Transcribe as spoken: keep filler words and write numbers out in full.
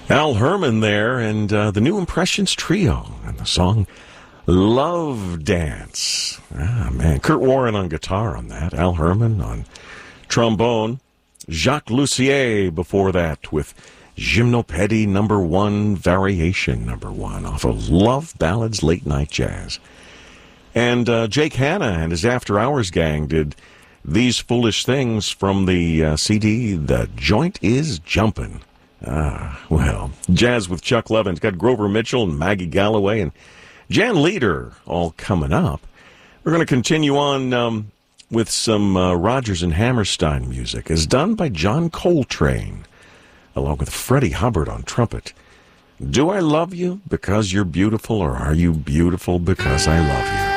Al Herman there, and uh, the New Impressions Trio, and the song Love Dance. Ah, man. Kurt Warren on guitar on that. Al Herman on trombone. Jacques Lussier before that with Gymnopédie number one, variation number one, off of Love Ballads Late Night Jazz. And uh, Jake Hanna and his After Hours gang did These Foolish Things from the uh, C D The Joint Is Jumpin'. Ah, well, Jazz with Chuck Levin. It's got Grover Mitchell and Maggie Galloway and Jan Leader all coming up. We're going to continue on um, with some uh, Rodgers and Hammerstein music, as done by John Coltrane, along with Freddie Hubbard on trumpet. Do I love you because you're beautiful, or are you beautiful because I love you?